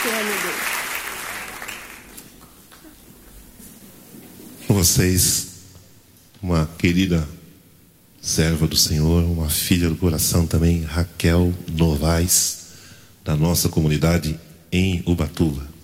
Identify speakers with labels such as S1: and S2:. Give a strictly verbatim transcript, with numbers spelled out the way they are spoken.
S1: Senhor, meu Deus.
S2: Vocês, uma querida serva do Senhor, uma filha do coração também, Raquel Novaes, da nossa comunidade em Ubatuba.